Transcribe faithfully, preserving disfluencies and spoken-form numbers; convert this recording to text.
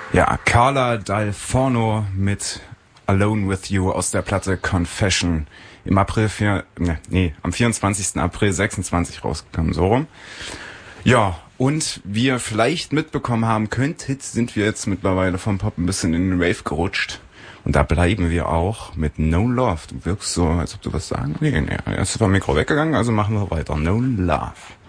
Ja, Carla Dal Forno mit Alone With You aus der Platte Confession. Im April, vier, ne, nee, am vierundzwanzigsten April sechsundzwanzig rausgekommen, so rum. Ja, und wie ihr vielleicht mitbekommen haben könntet, sind wir jetzt mittlerweile vom Pop ein bisschen in den Rave gerutscht. Und da bleiben wir auch mit No Love. Du wirkst so, als ob du was sagen willst. Nee, nee, jetzt ist das Mikro weggegangen, also machen wir weiter. No Love.